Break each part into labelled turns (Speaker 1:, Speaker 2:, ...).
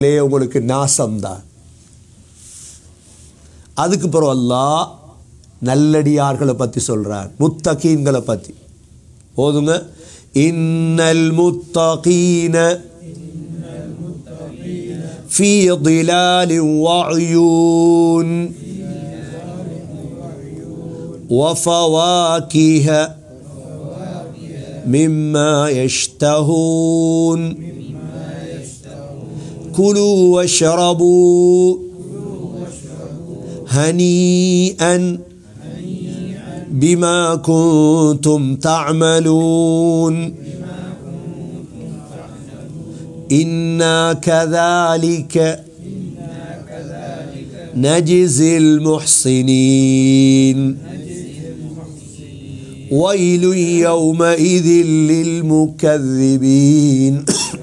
Speaker 1: உங்களுக்கு நாசம்தான். அதுக்கு பிறகு அல்லாஹ் நல்லடியார்களை பற்றி சொல்றார், முத்தகீன்களை பற்றி. போதுங்க. இன்னல் முத்தகீன ஃபீ ظிலாலின் வஅயூன் وفواكه مما يشتهون كلوا واشربوا هنيئا بما كنتم تعملون إنا كذلك نجزي المحسنين ويل يومئذ للمكذبين.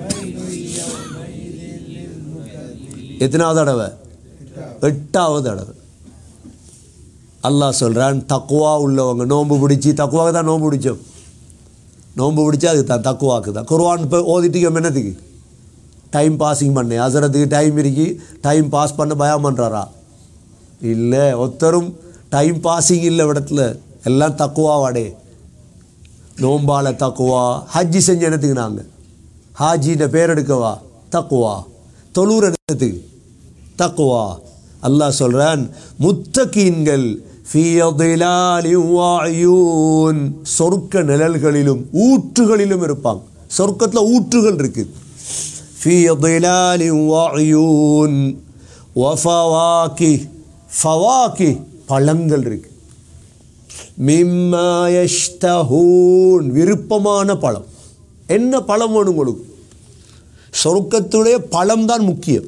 Speaker 1: எத்தனாவது தடவை? 8வது தடவை. அல்லாஹ் சொல்றான், தக்குவா உள்ளவங்க நோன்பு பிடிச்சி, தக்குவாக்கு தான் நோன்பு பிடிச்சோம், நோன்பு பிடிச்சா அதுக்கு தான் தக்குவாக்கு தான். குர்ஆன் இப்போ ஓதிட்டு என்னத்துக்கு? டைம் பாஸிங் பண்ணேன். அசரத்துக்கு டைம் இருக்கு, டைம் பாஸ் பண்ண பயம் பண்ணுறாரா? இல்லை, ஒருத்தரும் டைம் பாஸிங் இல்லை இடத்துல, எல்லாம் தக்குவாவாடே. நோம்பால தக்குவா. ஹஜ்ஜி செஞ்ச இடத்துக்கு நாங்கள் ஹாஜின்ற பேர் எடுக்கவா? தக்குவா. தொழுற இடத்துக்கு தக்குவா. அல்லாஹ் சொல்றான், முத்தகீன்கள் ஃபீ ظிலாலின் வஅயூன், சொர்க்க நிழல்களிலும் ஊற்றுகளிலும் இருப்பாங்க. சொர்க்கத்தில் ஊற்றுகள் இருக்கு. ஃபீ ظிலாலின் வஅயூன் வஃபவாகிஹ், ஃபவாகிஹ் பழங்கள் இருக்கு. மிம்மா யஷ்தஹூன், விருப்பமான பழம். என்ன பழம் வேணும் உங்களுக்கு? சொர்க்கத்துடைய பழம் தான் முக்கியம்.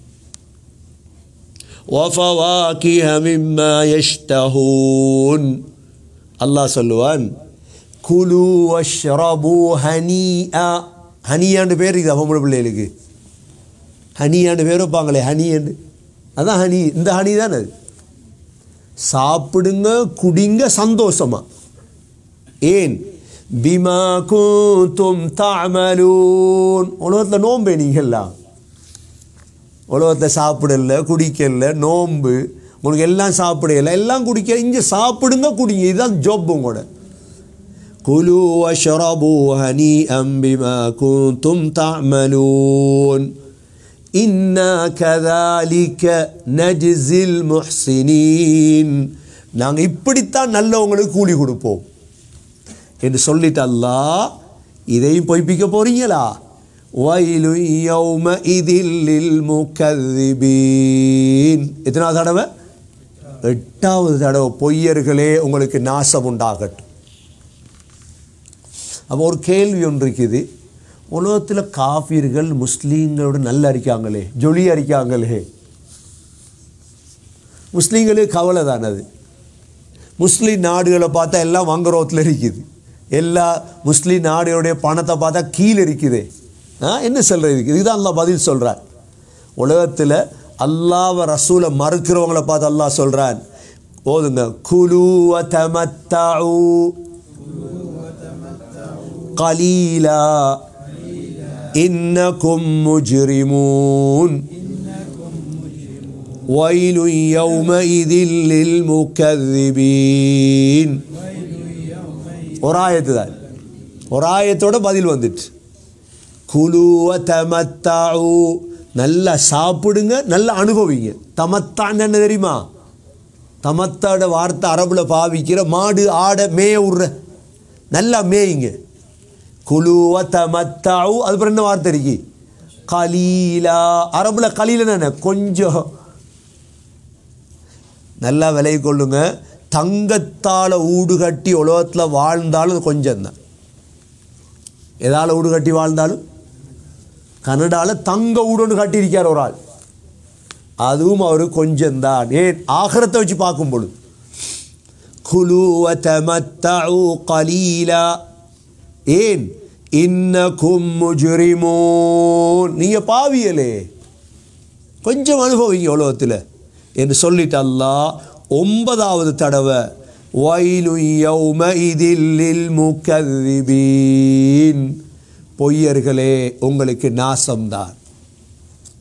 Speaker 1: வஃபவாகிஹ மிம்மா யஷ்தஹூன். அல்லாஹ் சொல்லுவான், குலு வஷ்ரபு ஹனீஆ. ஹனியாண்டு பேர் இருக்குது பொம்பளை பிள்ளைகளுக்கு. ஹனியாண்டு பேர் வைப்பாங்களே, ஹனியாண்டு, அதான் ஹனி. இந்த ஹனி தானே அது. சாப்பிடுங்க, குடிங்க சந்தோஷமா. ஏன்? பிமா குந்தும் தஅமலூன். உலகத்தில் நோம்பு நீங்கள்லாம், உலகத்தில் சாப்பிடல, குடிக்கல, நோம்பு. உங்களுக்கு எல்லாம் சாப்பிடல, எல்லாம் குடிக்க. இங்கே சாப்பிடுங்க, குடிங்க, இதுதான் ஜாப் உங்களோட. குலு வஷ்ரபு ஹனீஅன் பிமா குந்தும் தஅமலூன் இன்னா கதாலிக நஜ்ஸில் முஹ்ஸினீன். நாங்கள் இப்படித்தான் நல்லவங்களுக்கு கூலி கொடுப்போம் என்று சொல்லிட்டு அல்லாஹ் இதையும் பொய்ப்பிக்க போறீங்களா? வயலு யௌமஇதில் லில் முகذிபீன். எத்தனாவது தடவை? 8வது தடவை. பொய்யர்களே உங்களுக்கு நாசம் உண்டாகட்டும். அப்போ ஒரு கேள்வி ஒன்று இருக்குது. உலகத்தில் காஃபிர்கள் முஸ்லீம்களோடு நல்லா இருக்காங்களே, ஜொலியாக இருக்காங்களே. முஸ்லீம்களுக்கு கவலை தானே அது. முஸ்லீம் நாடுகளை பார்த்தா எல்லாம் வங்குரோத்தில் இருக்குது. எல்லா முஸ்லீம் நாடுகளுடைய பணத்தை பார்த்தா கீழே இருக்குது. என்ன சொல்கிறது? இதுதான் அல்லாஹ் பதில் சொல்கிறார். உலகத்தில் அல்லாஹ்வை ரசூலை மறுக்கிறவங்களை பார்த்து அல்லாஹ் சொல்கிறான், ஓதுங்க, குலு வதமத்தஉ கலீலா இன்னக்கும் முஜ்ரிமூன் வயலு யௌமஇதில் லில் முகذிபீன். ஒரு ஆயத்து தான், ஒரு ஆயத்தோட பதில் வந்துட்டு. குலு வதமத்தஉ, நல்லா சாப்பிடுங்க, நல்லா அனுபவிங்க. தமத்தான் என்ன தெரியுமா? தமத்தாட வார்த்தை அரபுல பாவிக்கிற மாடு ஆடை மேய விடுற, நல்லா மேய்ங்க. குலு வதமத்தஉ, அது பிறகு என்ன வார்த்தை இருக்கு? கலீலா. அரபுல கலீலன்னு கொஞ்சம். நல்லா விலை கொள்ளுங்க. தங்கத்தால் ஊடு கட்டி உலகத்தில் வாழ்ந்தாலும் கொஞ்சம் தான். எதால் ஊடு கட்டி வாழ்ந்தாலும்? கனடாவில் தங்க ஊடு கட்டியிருக்கார் ஒரு ஆள், அதுவும் அவரு கொஞ்சம்தான். ஏன்? ஆகிரத்தை வச்சு பார்க்கும் பொழுது. குலு வதமத்தஉ கலீலா. ஏன்? இன்னக்கும் முஜ்ரிமூன், நீங்க பாவியலே, கொஞ்சம் அனுபவிங்க உலகத்தில் என்று சொல்லிட்டு அல்லாஹ் 9வது தடவை வயலு யௌமஇதில் லில் முகذிபீன், பொய்யர்களே உங்களுக்கு நாசம்தான்.